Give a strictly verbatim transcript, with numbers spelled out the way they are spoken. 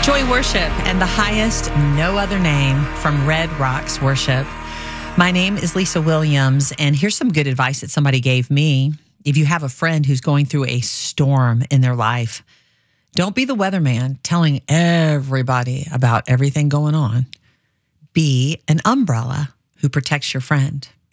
Joy Worship and the highest no other name from Red Rocks Worship. My name is Lisa Williams, and here's some good advice that somebody gave me. If you have a friend who's going through a storm in their life, don't be the weatherman telling everybody about everything going on. Be an umbrella who protects your friend.